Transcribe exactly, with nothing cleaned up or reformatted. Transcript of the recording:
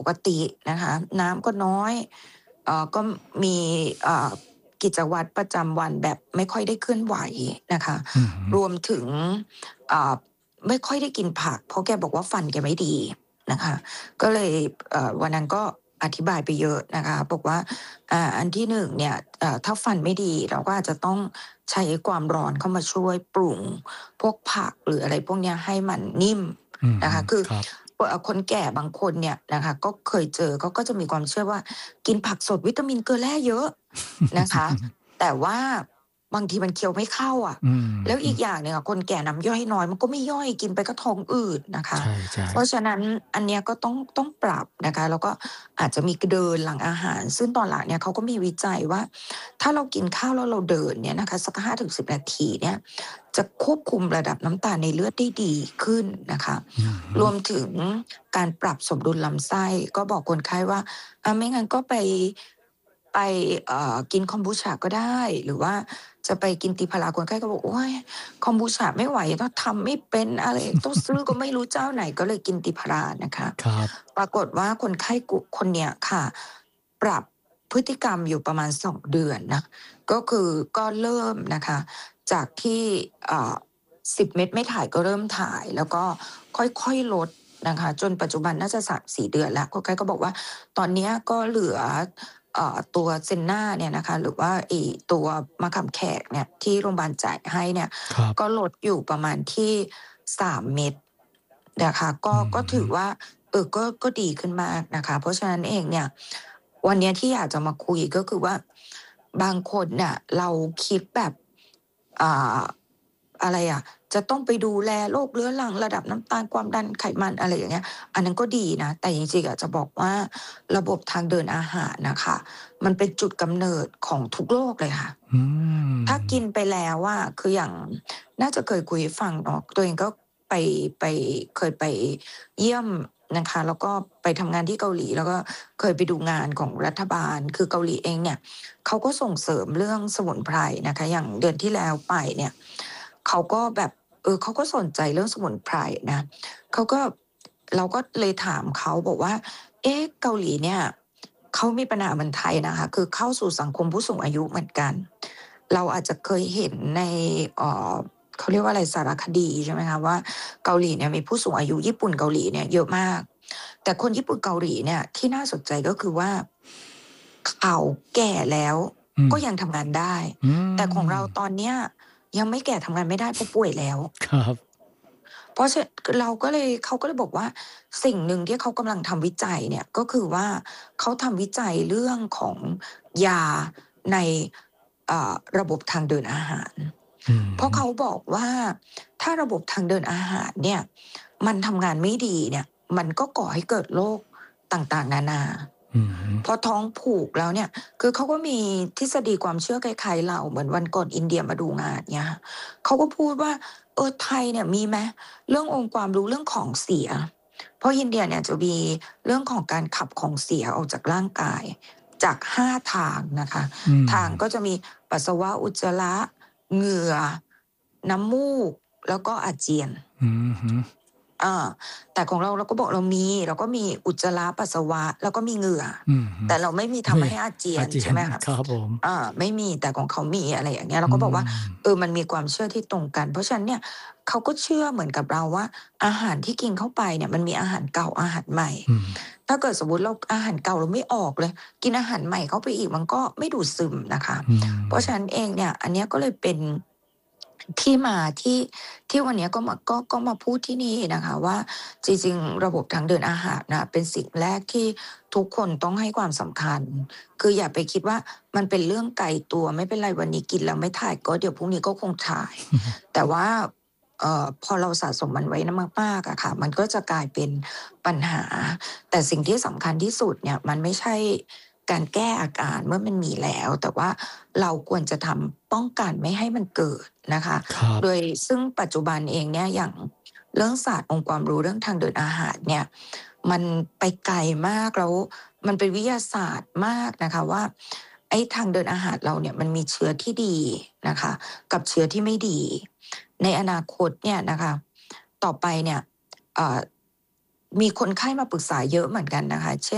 กตินะคะ น้ำก็น้อย เอ่อ ก็มี อ่า กิจวัตรประจำวันแบบไม่ค่อยได้เคลื่อนไหวนะคะอือฮึรวมถึง อ่า ไม่ค่อยได้กินผัก เพราะแกบอกว่าฟันแกไม่ดีนะคะ ก็เลย เอ่อ วันนั้นก็อธิบายไปเยอะนะคะ บอกว่า อ่า อันที่ หนึ่ง เนี่ย เอ่อ ถ้าฟันไม่ดีเราก็อาจจะต้องใช้ความร้อนเข้ามาช่วยปรุงพวกผัก หรืออะไรพวกเนี้ยให้มันนิ่มอือฮนะคึะ คือครับเอ่อ คนแก่บางคนเนี่ยนะคะ ก็เคยเจอ เขาก็จะมีความเชื่อว่า กินผักสดวิตามิน เกลือ แร่เยอะนะคะ แต่ว่าบางทีมันเคี้ยวไม่เข้าอะอืมแล้วอีกอืออย่างหนึ่งอะ คนแก่น้ำย่อยน้อย มันก็ไม่ย่อย กินไปก็ท้องอืดนะคใะช่เพราะๆฉะนั้นอันเนี้ยก็ต้อง ต้องปรับนะคะ แล้วก็อาจจะมี ก เดินหลังอาหาร ซึ่งตอนหลังเนี่ยเขาก็มีวิจัยว่า ถ้าเรากินข้าวแล้วเราเดินเนี่ยนะคะ สัก ห้าถึงสิบ นาทีเนี่ย จะควบคุมระดับน้ำตาลในเลือดได้ดีขึ้นนะคะอือฮึรวมถึงการปรับสมดุลลำไส้ ก็บอกคนไข้ว่า อา ไม่งั้นก็ไป ไป เอ่อ กินคอมบูชาก็ได้ หรือว่าจะไปกินติพารา คนไข้ก็บอก "โอ๊ย คอมบูชาไม่ไหว ถ้าทำไม่เป็น อะไร ต้องซื้อก็ไม่รู้เจ้าไหน" ก็เลยกินติพารานะคะครับปรากฏว่าคนไข้กุ คนเนี้ยค่ะ ปรับพฤติกรรมอยู่ประมาณ สอง เดือนนะ ก็คือก็เริ่มนะคะ จากที่ อ่า สิบ เม็ดไม่ถ่ายก็เริ่มถ่าย แล้วก็ค่อย ๆ ลดนะคะ จนปัจจุบันน่าจะ สามสี่ เดือนแล้ว คนไข้ก็บอกว่า ตอนเนี้ยก็เหลือ เอ่อ ตัว Senna เนี่ยนะคะ หรือว่าไอ้ตัวมะขามแขกเนี่ย ที่โรงพยาบาลจ่ายให้เนี่ยครับก็ลดอยู่ประมาณที่ สาม เม็ดนะคะ ก็อืก็ถือมว่า เออ ก็ ก็ดีขึ้นมากนะคะ เพราะฉะนั้นเองเนี่ย วันเนี้ยที่อยากจะมาคุย ก็คือว่า บางคนน่ะเราคิดแบบ อ่า อะไรอะ จะต้องไปดูแลโรคเรื้อรัง ระดับน้ำตาล ความดัน ไขมัน อะไรอย่างเงี้ย อันนั้นก็ดีนะ แต่จริง ๆ อะจะบอกว่า ระบบทางเดินอาหารน่ะค่ะ มันเป็นจุดกำเนิดของทุกโรคเลยค่ะอืถ้ากินมไปแล้วอะ คืออย่าง น่าจะเคยคุยให้ฟังเนาะ ตัวเองก็ไป ไป เคยไปเยี่ยมนะคะ แล้วก็ไปทำงานที่เกาหลี แล้วก็เคยไปดูงานของรัฐบาล คือเกาหลีเองเนี่ย เขาก็ส่งเสริมเรื่องสมุนไพรนะคะ อย่างเดือนที่แล้วไปเนี่ย เขาก็แบบ เออ เขาก็สนใจเรื่องสมุนไพรนะ เขาก็ เราก็เลยถามเขาบอกว่า "เอ๊ะ เกาหลีเนี่ย เขามีปัญหาเหมือนไทยนะคะ คือเข้าสู่สังคมผู้สูงอายุเหมือนกัน" เราอาจจะเคยเห็นใน เอ่อ เขาเรียกว่าอะไร สารคดี ใช่ไหมคะ ว่าเกาหลีเนี่ยมีผู้สูงอายุ ญี่ปุ่น เกาหลีเนี่ยเยอะมาก แต่คนญี่ปุ่น เกาหลีเนี่ยที่น่าสนใจก็คือว่า เขาแก่แล้วอืมก็ยังทำงานได้อืแต่ของเรามตอนเนี้ยยังไม่แก่ทำงานไม่ได้ เพราะป่วยแล้วครับเพราะฉะ คือเราก็เลย เขาก็เลยบอกว่า สิ่งหนึ่งที่เขากำลังทำวิจัยเนี่ย ก็คือว่าเขาทำวิจัยเรื่องของยาใน อ่า ระบบทางเดินอาหารอืเพราะเขามบอกว่า ถ้าระบบทางเดินอาหารเนี่ยมันทำงานไม่ดีเนี่ย มันก็ก่อให้เกิดโรคต่าง ๆ นานาอือฮึพอท้องผูกแล้วเนี่ย คือเขาก็มีทฤษฎีความเชื่อคล้าย ๆ เรา เหมือนวันก่อนอินเดียมาดูงาน เงี้ยค่ะ เขาก็พูดว่า "เออ ไทยเนี่ยมีไหมเรื่ององค์ความรู้เรื่องของเสีย" เพราะอินเดียเนี่ยจะมีเรื่องของการขับของเสียออกจากร่างกายจาก ห้า ทางนะคะอืทางก็มจะมีปัสสาวะ อุจจาระ เหงื่อ น้ำมูก แล้วก็อาเจียนอือฮึอา แต่ของเรา เราก็บอกเรามี เราก็มีอุจจาระ ปัสสาวะ แล้วก็มีเหงื่ออือฮึแต่เราไม่มีทเฮำ้ใยห้อาเจียนอาเจีใชย่ไนหมคะครับผมอา ไม่มี แต่ของเขามี อะไรอย่างเงี้ย เราอืก็บอกว่า เอมอ มันมีความเชื่อที่ตรงกัน เพราะฉะนั้นเนี่ย เขาก็เชื่อเหมือนกับเราว่า อาหารที่กินเข้าไปเนี่ยมันมีอาหารเก่า อาหารใหม่อืมถ้าเกิดสมมุติเรา อาหารเก่าเราไม่ออกเลย กินอาหารใหม่เข้าไปอีก มันก็ไม่ดูดซึมนะคะอืเพราะฉะนั้นมเองเนี่ย อันเนี้ยก็เลยเป็น ที่มาที่ ที่วันเนี้ยก็มา ก็ ก็มาพูดที่นี่นะคะว่า จริง ๆ ระบบทางเดินอาหารน่ะเป็นสิ่งแรกที่ทุกคนต้องให้ความสำคัญ คืออย่าไปคิดว่ามันเป็นเรื่องไกลตัว ไม่เป็นไร วันนี้กินแล้วไม่ถ่าย ก็เดี๋ยวพรุ่งนี้ก็คงถ่าย แต่ว่า เอ่อ พอเราสะสมมันไว้นะมาก ๆ อะค่ะ มันก็จะกลายเป็นปัญหา แต่สิ่งที่สำคัญที่สุดเนี่ย มันไม่ใช่การแก้อาการเมื่อมันมีแล้ว แต่ว่าเราควรจะทำป้องกันไม่ให้มันเกิดนะคะครับโดยซึ่งปัจจุบันเองเนี่ย อย่างเรื่องศาสตร์องค์ความรู้เรื่องทางเดินอาหารเนี่ย มันไปไกลมาก แล้วมันเป็นวิทยาศาสตร์มากนะคะว่า ไอ้ทางเดินอาหารเราเนี่ยมันมีเชื้อที่ดีนะคะ กับเชื้อที่ไม่ดี ในอนาคตเนี่ยนะคะ ต่อไปเนี่ย เอ่อ มีคนไข้มาปรึกษาเยอะเหมือนกันนะคะ เช่น